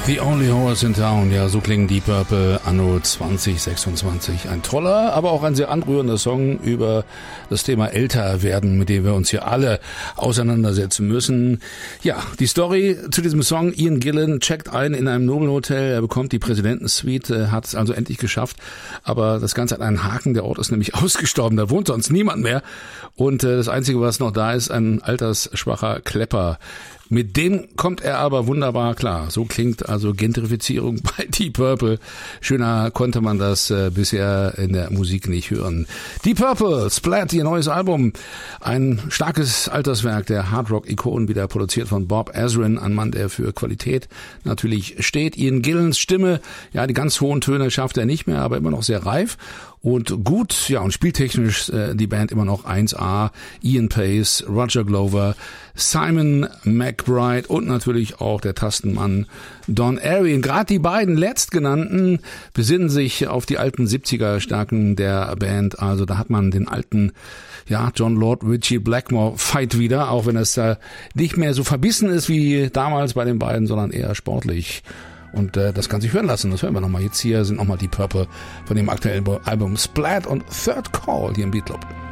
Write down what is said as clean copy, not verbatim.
The Only Horse in Town, ja, so klingen Deep Purple anno 2026. Ein toller, aber auch ein sehr anrührender Song über das Thema Älterwerden, mit dem wir uns hier alle auseinandersetzen müssen. Ja, die Story zu diesem Song: Ian Gillan checkt ein in einem Nobelhotel, er bekommt die Präsidentensuite, hat es also endlich geschafft, aber das Ganze hat einen Haken, der Ort ist nämlich ausgestorben, da wohnt sonst niemand mehr und das Einzige, was noch da ist, ein altersschwacher Klepper. Mit dem kommt er aber wunderbar klar. So klingt also Gentrifizierung bei Deep Purple. Schöner konnte man das bisher in der Musik nicht hören. Deep Purple, Splat, ihr neues Album. Ein starkes Alterswerk der Hardrock-Ikonen, wieder produziert von Bob Ezrin, ein Mann, der für Qualität natürlich steht. Ian Gillans Stimme, ja, die ganz hohen Töne schafft er nicht mehr, aber immer noch sehr reif und gut, ja, und spieltechnisch die Band immer noch 1A. Ian Pace, Roger Glover, Simon McBride und natürlich auch der Tastenmann Don Airey. Gerade die beiden letztgenannten besinnen sich auf die alten 70er-Stärken der Band. Also da hat man den alten, ja, John Lord, Ritchie Blackmore Fight wieder, auch wenn es nicht mehr so verbissen ist wie damals bei den beiden, sondern eher sportlich. Und das kann sich hören lassen, das hören wir nochmal. Jetzt hier sind nochmal die Purple von dem aktuellen Album Splat und Third Call hier im Beat Club.